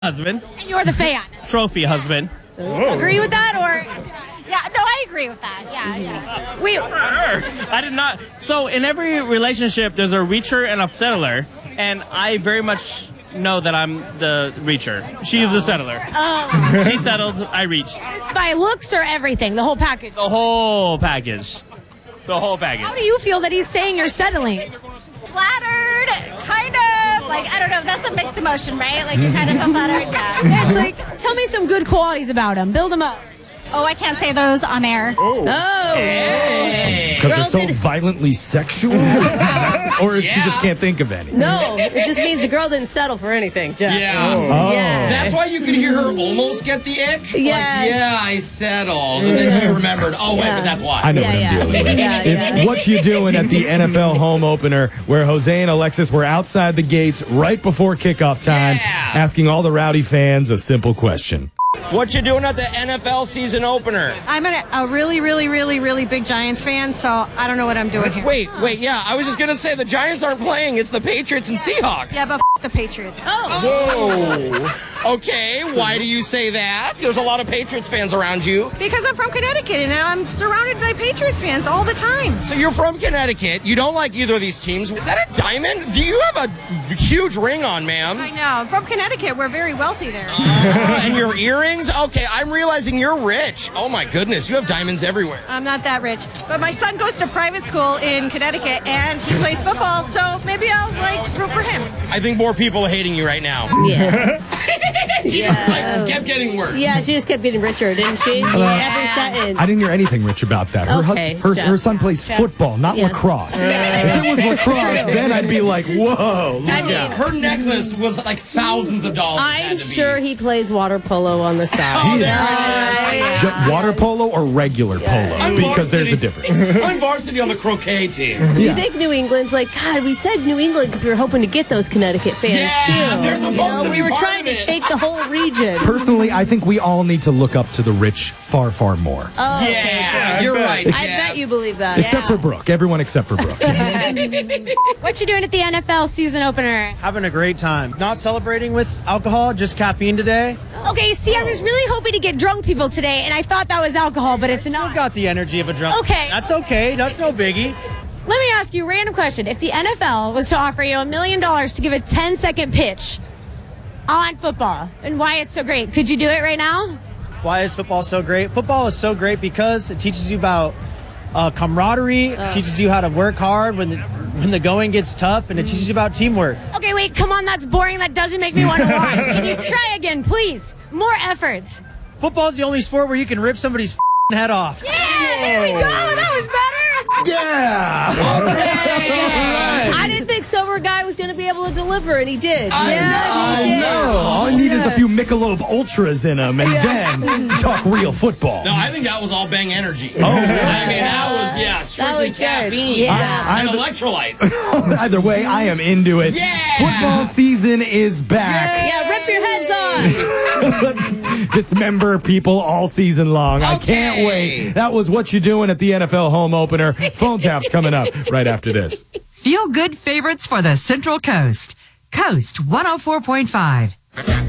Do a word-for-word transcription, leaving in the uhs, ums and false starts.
husband. And you're the fan. Trophy husband. Agree with that, or? Yeah, no, I agree with that. Yeah, yeah. We. I did not. So in every relationship, there's a reacher and a settler, and I very much know that I'm the reacher. She is the settler. Oh. She settled. I reached. It's by looks or everything, the whole package. The whole package. The whole package. How do you feel that he's saying you're settling? Flattered, kind of, like, I don't know, that's a mixed emotion, right? Like, you kind of feel flattered, yeah. It's like, tell me some good qualities about him. Build him up. Oh, I can't say those on air. Oh. Because they're so violently sexual? Or is she just can't think of any? No, it just means the girl didn't settle for anything, Jeff. Yeah. Oh. Yeah. That's why you could hear her almost get the ick. Yeah. Like, yeah, I settled. And then she remembered, oh, wait, Yeah. but that's why. I know Yeah, what I'm yeah. dealing with. Yeah, it's yeah. what you doing at the N F L home opener where Jose and Alexis were outside the gates right before kickoff time Yeah. asking all the Rowdy fans a simple question. What you doing at the N F L season opener? I'm a, a really, really, really, really big Giants fan, so I don't know what I'm doing here. Wait, wait, yeah, I was just going to say the Giants aren't playing. It's the Patriots and Seahawks. Yeah, but f- the Patriots. Whoa. Okay, why do you say that? There's a lot of Patriots fans around you. Because I'm from Connecticut, and I'm surrounded by Patriots fans all the time. So you're from Connecticut. You don't like either of these teams. Is that a diamond? Do you have a huge ring on, ma'am? I know. I'm from Connecticut. We're very wealthy there. Uh, and your earrings? Okay, I'm realizing you're rich. Oh my goodness, you have diamonds everywhere. I'm not that rich. But my son goes to private school in Connecticut, and he plays football, so maybe I'll, like, root for him. I think more people are hating you right now. Yeah. Just, like, kept getting worse. Yeah, she just kept getting richer, didn't she? Every sentence. I didn't hear anything rich about that. Her, hus- Okay, her, Jeff. her son plays Jeff. football, not Yeah. lacrosse. If it was lacrosse, then I'd be like, whoa. Look I mean, out. Her necklace was like thousands of dollars. it had I'm to be. sure he plays water polo on the side. Oh, He is. there it is. Just water polo or regular polo? I'm Because there's a varsity. difference. I'm varsity on the croquet team. Do you Yeah. think New England's like, God, we said New England because we were hoping to get those Connecticut fans, Yeah, too. they're You supposed know, to we be were part trying of to it. take the whole region. Personally, I think we all need to look up to the rich far, far more. Oh, okay. Yeah, you're right. I Jeff. bet you believe that. Except for Brooke. Everyone except for Brooke. Yes. What you doing at the N F L season opener? Having a great time. Not celebrating with alcohol, just caffeine today. Okay, see, I was really hoping to get drunk people today, and I thought that was alcohol, but it's Still not. got the energy of a drunk. Okay. That's okay. That's no biggie. Let me ask you a random question. If the N F L was to offer you a million dollars to give a ten second pitch on football and why it's so great, could you do it right now? Why is football so great? Football is so great because it teaches you about uh, camaraderie, Oh. teaches you how to work hard when the, when the going gets tough, and it teaches you about teamwork. Okay, wait, come on, that's boring. That doesn't make me want to watch. Can you try again, please? More effort. Football's the only sport where you can rip somebody's f***ing head off. Yeah, there we go. That was better. Yeah. I didn't think Sober Guy was going to be able to deliver, and he did. I yeah, I he did. know. All I need is a few Michelob Ultras in them, and then talk real football. No, I think that was all Bang Energy. Oh, I mean, that was, yeah, strictly was good. caffeine. Yeah. And I- electrolytes. Either way, I am into it. Yeah. Football season is back. Yeah, rip your heads on. Let's dismember people all season long. I can't Okay. wait. That was What You Doing at the N F L home opener. Phone taps coming up right after this. Feel good favorites for the Central Coast. Coast one oh four point five.